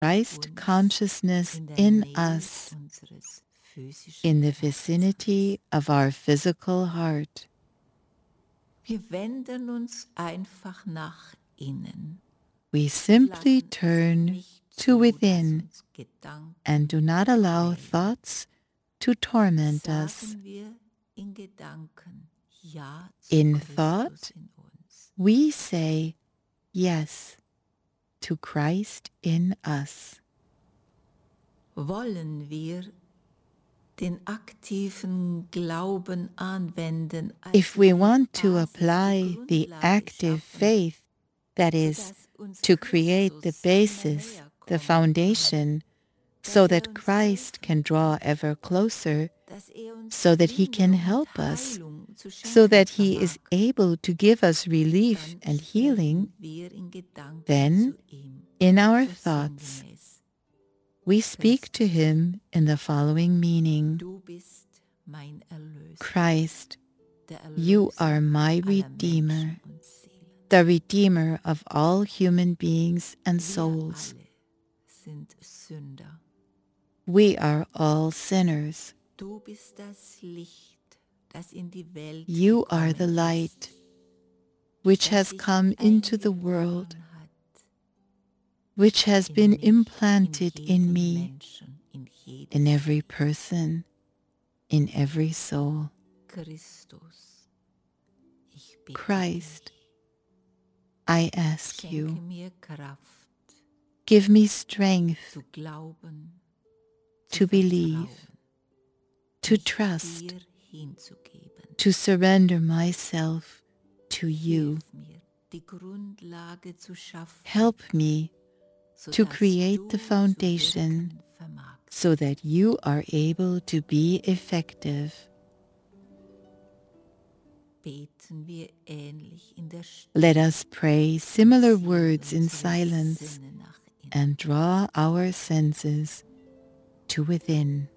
Christ consciousness in der in Nähe us, unseres physischen in the Herzens. vicinity of our physical heart. Wir wenden uns einfach nach innen We und simply lassen es turn nicht to zu, dass within uns Gedanken and do not allow quälen. thoughts to torment us. Sagen wir in Gedanken Ja zu In Christus thought, in uns. we say yes to Christ in us. Wollen wir den aktiven Glauben anwenden, If also we die want to Basis, die apply the Grundlage active schaffen, faith, that is, sodass uns to create the Christus immer basis, näher the kommen kann, foundation, so dass that uns Christ helfen can draw kann, ever closer, dass uns so that he can Linderung und help us, Heilung zu so schenken that he is vermag, able to give us relief dann and healing, sprechen wir in Gedanken then, zu ihm, in our so thoughts, sinngemäß. we speak to Christus, him in the following meaning: du bist mein Erlöser, Christ, der you Erlöser are my aller Redeemer, Menschen und Seelen. the Redeemer of all human beings and Wir souls. alle sind Sünder. We are all sinners. Du bist das Licht, das in die Welt You are the gekommen light ist, which das has sich come into the world, eingeboren hat which has in been mich, implanted in in jeden me, Menschen, in jedes in every Leben. person, in every soul. Christus, ich bitte Christ, dich, I ask schenke you, mir Kraft, give me strength zu glauben, zu to believe, vertrauen, to mich trust, dir hinzugeben. to surrender myself to you. Hilf mir, die Grundlage zu schaffen, Help me to sodass create the du zu foundation wirken vermagst. so that you are able to be effective. Beten wir ähnlich in der Stille Let us pray similar und ziehen words in unsere silence Sinne nach innen. and draw our senses to within.